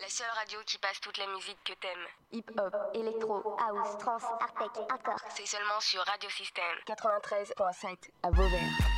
La seule radio qui passe toute la musique que t'aimes. Hip-hop, électro, house, trance, hardtech, hardcore. C'est seulement sur Radio Système 93.7 à Vauvert.